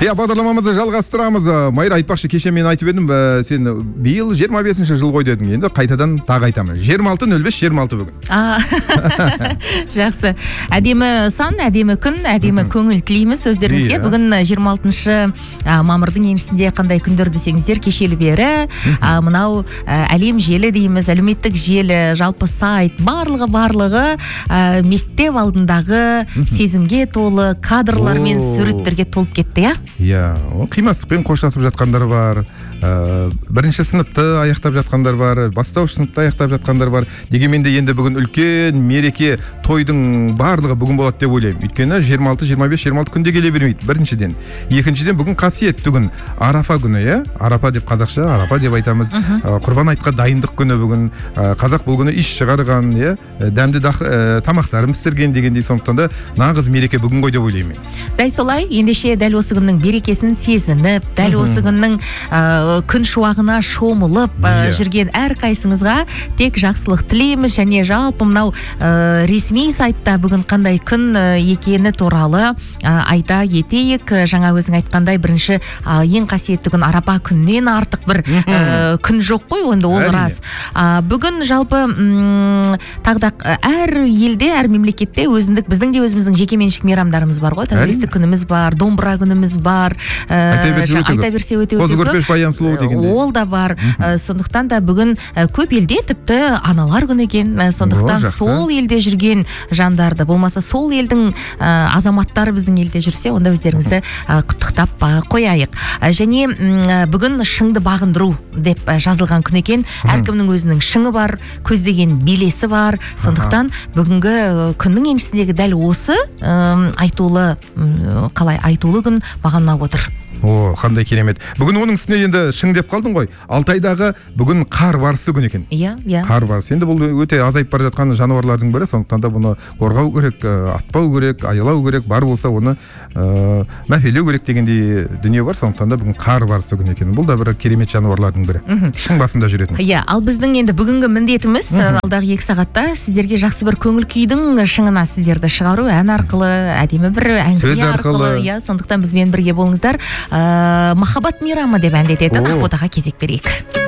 Бағдарламамызды жалғастырамыз. Майра, айтпақшы, кеше мен айтып едім, сен биыл 25-ші жыл ғой дедің. Енді қайтадан тағы айтамын. 26.05-26 бүгін. Жақсы. Әдемі сан, әдемі күн, әдемі көңіл тілейміз өздеріңізге. Бүгін 26-шы мамырдың еншісінде қандай күндер десеңіздер, кешелі бері мынау әлем желі дейміз, әлеуметтік желі, жалпы сайт, барлығы мектеп алдындағы сезімге толы кадрлар мен суреттерге толып кетті, иә? Қимастықпен қоштасып жатқандар бар, бірінші сыныпты аяқтап жатқандар бар, бастауыш сыныпты аяқтап жатқандар бар. Дегенмен де енді бүгін үлкен мереке, тойдың барлығы бүгін болады деп ойлаймын. Өйткені 26, 25, 26 күнде келе бермейді, біріншіден. Екіншіден, бүгін қасиетті күн, Арафа күні, Арапа деп қазақша, Арапа деп айтамыз. Құрбан айтқа дайындық күні бүгін. Қазақ бұл күні иш шығарған, дәмді тамақтарын пісірген дегендей, сондықтан да нағыз мереке бүгін ғой деп ойлаймын. Дәл солай, ендеше дәл осы күннің берекесін сезініп, дәл осы күннің күн шуағына шомылып жүрген әр қайсыңызға тек жақсылық тілейміз, және жалпы мынау ресми сайтта бүгін қандай күн екені туралы айта кетейік. Жаңа өзің айтқандай, бірінші ең қасиетті күн Арапа күннен артық бір күн жоқ қой, онда ол рас. Бүгін жалпы тағда әр елде, әр мемлекетте өзіндік, біздің де өзіміздің жекеменшік мейрамдарымыз бар ғой, тәуелсіздік күніміз бар, домбыра күніміз бар, айта берсе өте ол да бар. Сондықтан да бүгін көп елде тіпті аналар күні екен. Сондықтан сол елде жүрген жандарды, болмаса сол елдің азаматтары біздің елде жүрсе, онда өздеріңізді құттықтап қояйық. Және бүгін шыңды бағындыру деп жазылған күн екен. Әркімнің өзінің шыңы бар, көздеген белесі бар. Сондықтан бүгінгі күннің еншісіндегі дәл осы айтулы күн маған ұнап отыр. Қандай керемет. Бүгін оның үстіне енді шың деп қалдың ғой. Алтайдағы бүгін қар барысы күн екен. Иә. Қар барысы. Енді бұл өте азайып бара жатқан жануарлардың бірі, сондықтан да бұны қорғау керек, атпау керек, аялау керек, бар болса оны мәпелеу керек дегендей дүние бар. Сондықтан да бүгін қар барысы күн екен. Бұл да бір керемет жануарлардың бірі. Шың басында жүретін. Иә, ал біздің енді бүгінгі міндетіміз алдағы 2 сағатта сіздерге жақсы бір көңіл күйдің шыңына сіздерді шығару, ән арқылы, әдемі бір әңгіме арқылы. Иә, сондықтан бізбен бірге болыңыздар. Махаббат мейрамы деп әндететін Ақботаға кезек берейік.